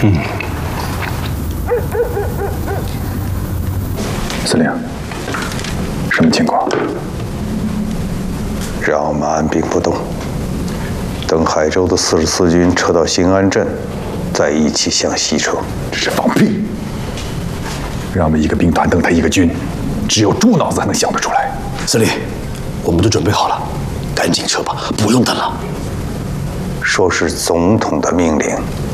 司令，什么情况？ 让我们按兵不动，等海州的44军撤到兴安镇，再一起向西撤。 这是放屁！让我们一个兵团等他一个军，只有猪脑子才能想得出来。 司令，我们都准备好了，赶紧撤吧，不用等了。 说是总统的命令，